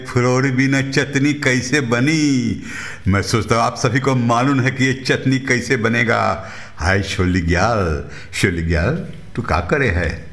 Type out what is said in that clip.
फुलौरी बिना चटनी कैसे बनी। मैं सोचता हूँ आप सभी को मालूम है कि ये चटनी कैसे बनेगा। हाय शोली ग्याल तू का करे है।